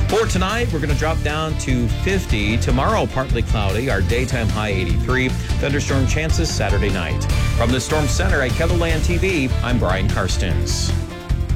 For tonight, we're going to drop down to 50. Tomorrow, partly cloudy. Our daytime high 83. Thunderstorm chances Saturday night. From the Storm Center at KELOLAND TV, I'm Brian Karstens.